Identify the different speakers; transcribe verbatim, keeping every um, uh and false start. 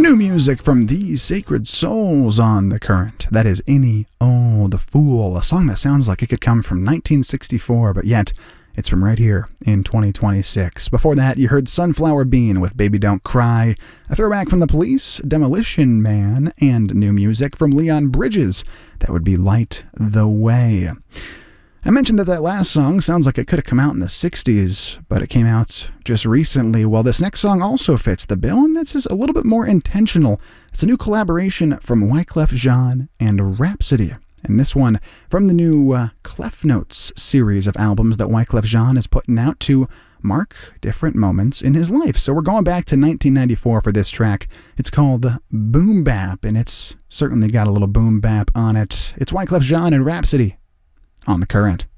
Speaker 1: New music from These Sacred Souls on The Current. That is Any Oh the Fool, a song that sounds like it could come from nineteen sixty-four, but yet it's from right here in twenty twenty-six. Before that, you heard Sunflower Bean with Baby Don't Cry, a throwback from The Police, Demolition Man, and new music from Leon Bridges. That would be Light the Way. I mentioned that that last song sounds like it could have come out in the sixties, but it came out just recently. Well, this next song also fits the bill, and this is a little bit more intentional. It's a new collaboration from Wyclef Jean and Rhapsody. And this one from the new uh, Clef Notes series of albums that Wyclef Jean is putting out to mark different moments in his life. So we're going back to nineteen ninety-four for this track. It's called Boom Bap, and it's certainly got a little boom bap on it. It's Wyclef Jean and Rhapsody on The Current.